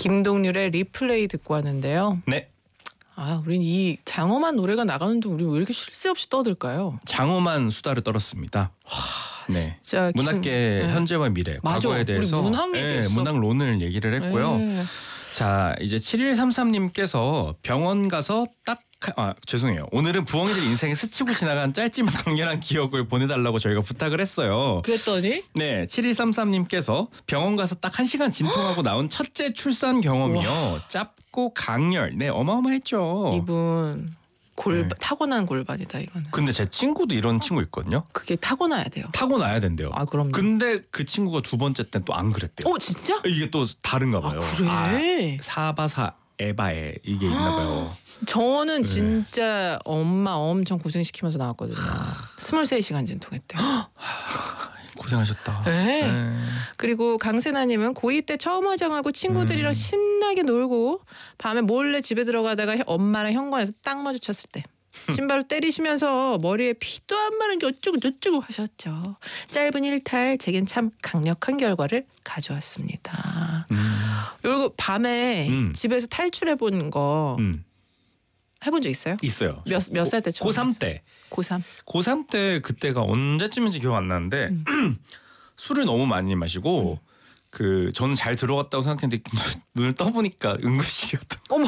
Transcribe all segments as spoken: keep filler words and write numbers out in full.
김동률의 리플레이 듣고 왔는데요. 네. 아, 우린 이 장엄한 노래가 나가는데 우리 왜 이렇게 쉴 새 없이 떠들까요? 장엄한 수다를 떨었습니다. 네. 진짜 문학계 기승... 현재와 미래, 맞아. 과거에 대해서 우리 문학 네, 얘기했어. 문학론을 얘기를 했고요. 네. 자, 이제 칠일삼삼님께서 병원 가서 딱 아, 죄송해요. 오늘은 부엉이들 인생에 스치고 지나간 짧지만 강렬한 기억을 보내달라고 저희가 부탁을 했어요. 그랬더니? 네, 칠일삼삼님께서 병원 가서 딱 한 시간 진통하고 나온 첫째 출산 경험이요. 와. 짧고 강렬. 네, 어마어마했죠. 이분 골 네. 타고난 골반이다 이거는. 근데 제 친구도 이런 친구 있거든요. 그게 타고나야 돼요. 타고나야 된대요. 아, 그럼요. 근데 그 친구가 두 번째 땐 또 안 그랬대요. 어, 진짜? 이게 또 다른가 봐요. 아, 그래? 아, 사바사 에바에 이게 있나 봐요. 저는 네. 진짜 엄마 엄청 고생시키면서 나왔거든요. 스물세 시간 진통했대요. 고생하셨다. 네. 네. 그리고 강세나님은 고이 때 처음 화장하고 친구들이랑 음. 신나게 놀고 밤에 몰래 집에 들어가다가 엄마랑 현관에서 딱 마주쳤을 때 신발로 때리시면서 머리에 피도 안 마른 게 어쩌고 저쩌고 하셨죠. 짧은 일탈 제겐 참 강력한 결과를 가져왔습니다. 음. 그리고 밤에 음. 집에서 탈출해본 거 음. 해본 적 있어요? 있어요. 몇 몇 살 때 처음? 고삼 때. 고삼. 고삼 때 그때가 언제쯤인지 기억 안 나는데 음. 술을 너무 많이 마시고 음. 그 저는 잘 들어갔다고 생각했는데 눈을 떠보니까 응급실이었던. 어머.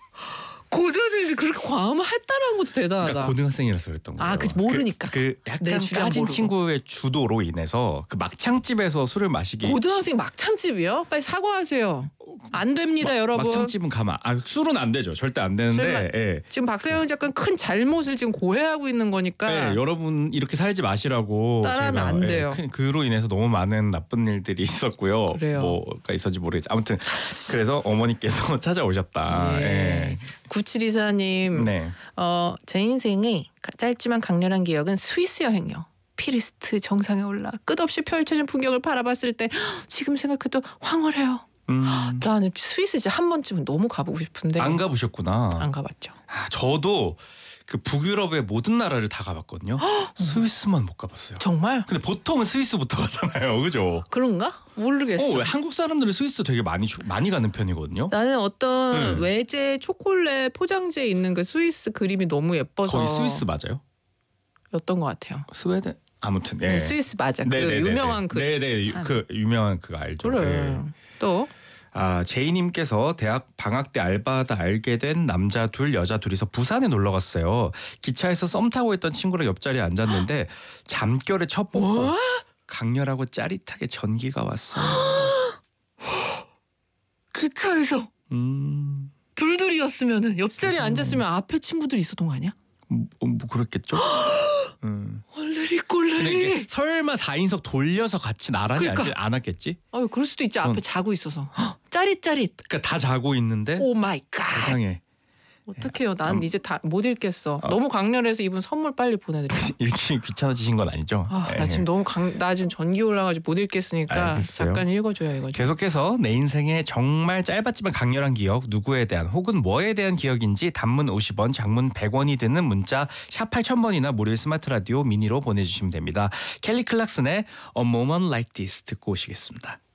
고등학생인데 그렇게 과음을 했다라는 것도 대단하다. 그러니까 고등학생이라서 그랬던 거예요. 아, 그 모르니까. 그, 그 약간 내 주량 까진 모르고. 친구의 주도로 인해서 그 막창집에서 술을 마시기. 고등학생 막창집이요? 빨리 사과하세요. 안 됩니다, 마, 여러분. 막창집은 가만. 아, 술은 안 되죠. 절대 안 되는데. 술만- 예. 지금 박세영 작가는 큰 잘못을 지금 고해하고 있는 거니까. 예, 여러분 이렇게 살지 마시라고. 따라하면 제가, 안 돼요. 예, 그, 그로 인해서 너무 많은 나쁜 일들이 있었고요. 그래요. 뭐가 있었는지 모르겠지. 아무튼 그래서 어머니께서 찾아오셨다. 예. 예. 구칠이사님, 네. 어, 제 인생의 짧지만 강렬한 기억은 스위스 여행이요. 피리스트 정상에 올라 끝없이 펼쳐진 풍경을 바라봤을 때 지금 생각해도 황홀해요. 음, 나는 스위스 진짜 한 번쯤은 너무 가보고 싶은데 안 가보셨구나. 안 가봤죠. 아, 저도 그 북유럽의 모든 나라를 다 가봤거든요. 스위스만 못 가봤어요. 정말? 근데 보통은 스위스부터 가잖아요, 그죠? 그런가? 모르겠어. 어, 왜 한국 사람들은 스위스 되게 많이 조- 많이 가는 편이거든요. 나는 어떤 음. 외제 초콜릿 포장지에 있는 그 스위스 그림이 너무 예뻐서 거의 스위스 맞아요? 였던 것 같아요. 스웨덴 아무튼 예. 네, 스위스 맞아. 그 네네네네. 유명한 그 네네 산. 그 유명한 그거 알죠. 그래. 예. 또 아 제이님께서 대학 방학 때 알바하다 알게 된 남자 둘 여자 둘이서 부산에 놀러 갔어요. 기차에서 썸 타고 있던 친구랑 옆자리에 앉았는데 잠결에 첫 뽀뽀. 뭐? 강렬하고 짜릿하게 전기가 왔어요. 기차에서 음, 둘둘이었으면은 옆자리에 세상에. 앉았으면 앞에 친구들이 있었던 거 아니야? 뭐, 뭐 그랬겠죠. 음. 얼레리 근데 꼴레리. 이게 설마 사인석 돌려서 같이 나란히 그러니까. 앉지 않았겠지? 아유, 그럴 수도 있지. 앞에 응. 자고 있어서. 짜릿짜릿. 그러니까 다 자고 있는데 오 마이 갓. 세상에 어떡해요. 난 음. 이제 다 못 읽겠어. 어. 너무 강렬해서 이분 선물 빨리 보내드려. 읽기 귀찮아지신 건 아니죠? 아, 예. 나 지금 너무 강, 나 지금 전기 올라가지고 못 읽겠으니까 알겠어요. 잠깐 읽어줘요 이거. 계속해서 내 인생에 정말 짧았지만 강렬한 기억, 누구에 대한 혹은 뭐에 대한 기억인지 단문 오십 원, 장문 백 원이 드는 문자 샵 팔천 번이나 무료 스마트 라디오 미니로 보내주시면 됩니다. 켈리 클락슨의 A Moment Like This 듣고 오시겠습니다.